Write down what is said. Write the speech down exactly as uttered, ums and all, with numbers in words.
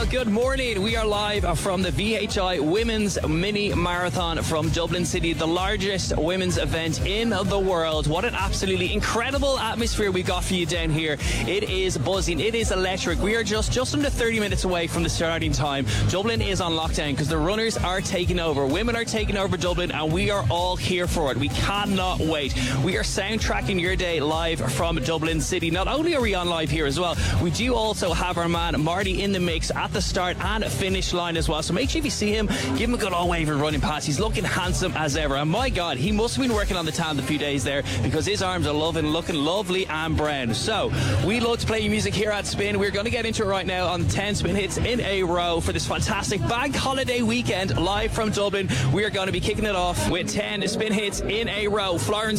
Good morning. We are live from the V H I Women's Mini Marathon from Dublin City, the largest women's event in the world. What an absolutely incredible atmosphere we got for you down here. It is buzzing. It is electric. We are just, just under thirty minutes away from the starting time. Dublin is on lockdown because the runners are taking over. Women are taking over Dublin, and we are all here for it. We cannot wait. We are soundtracking your day live from Dublin City. Not only are we on live here as well, we do also have our man Marty in the mix at the start and finish line as well. So make sure if you see him, give him a good old wave and running past. He's looking handsome as ever. And my God, he must have been working on the tan a few days there because his arms are loving, looking lovely and brown. So we love to play your music here at Spin. We're going to get into it right now on ten Spin Hits in a row for this fantastic bank holiday weekend live from Dublin. We are going to be kicking it off with ten Spin Hits in a row. Florence